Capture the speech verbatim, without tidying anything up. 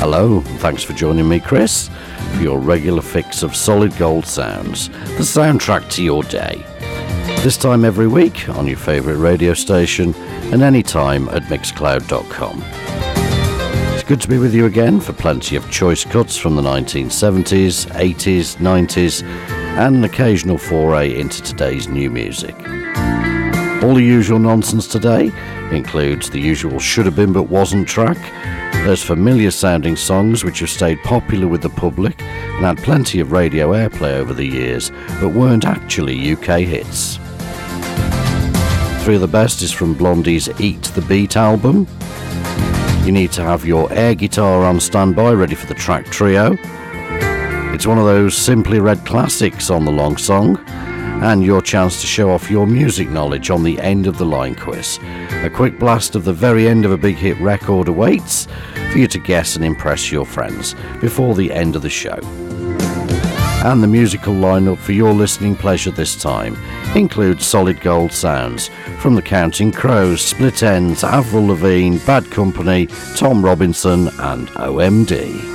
Hello, and thanks for joining me, Chris, for your regular fix of solid gold sounds, the soundtrack to your day. This time every week on your favourite radio station and anytime at mixcloud dot com. It's good to be with you again for plenty of choice cuts from the nineteen seventies, eighties, nineties and an occasional foray into today's new music. All the usual nonsense today includes the usual should have been but wasn't track. There's familiar sounding songs which have stayed popular with the public and had plenty of radio airplay over the years but weren't actually U K hits. Three of the best is from Blondie's Eat the Beat album. You need to have your air guitar on standby ready for the track trio. It's one of those simply read classics on the long song, and your chance to show off your music knowledge on the end of the line quiz. A quick blast of the very end of a big hit record awaits for you to guess and impress your friends before the end of the show. And the musical lineup for your listening pleasure this time includes solid gold sounds from the Counting Crows, Split Enz, Avril Lavigne, Bad Company, Tom Robinson and O M D.